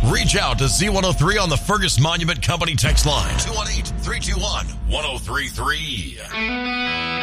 Reach out to Z103 on the Fergus Monument Company text line, 218-321-1033.